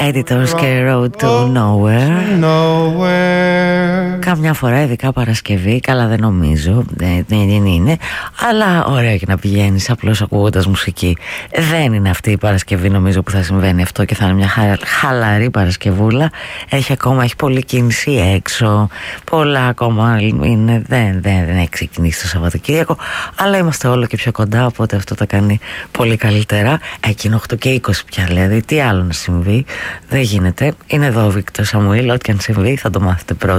Editors και Road to Nowhere. Καμιά φορά, ειδικά Παρασκευή, καλά δεν νομίζω, δεν είναι, αλλά ωραία και να πηγαίνεις απλώς ακούγοντας μουσική. Δεν είναι αυτή η Παρασκευή νομίζω που θα συμβαίνει αυτό και θα είναι μια χαλαρή Παρασκευούλα. Έχει πολύ κίνηση έξω, πολλά ακόμα είναι, δεν έχει ξεκινήσει το Σαββατοκύριακο, αλλά είμαστε όλο και πιο κοντά, οπότε αυτό τα κάνει πολύ καλύτερα. Εκείνο 8 και 20 πια, δηλαδή τι άλλο να συμβεί, δεν γίνεται. Είναι εδώ ο Βίκτορ Σαμουήλ, ό,τι και αν συμβεί θα το μάθετε πρώτοι.